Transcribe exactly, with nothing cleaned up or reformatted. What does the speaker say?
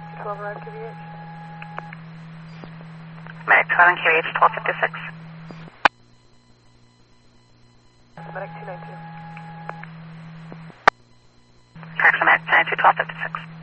twelve around Q V H. Medic twelve and Q V H twelve fifty-six. Medic two ninety-two. Correction, Medic two ninety-two, twelve fifty-six.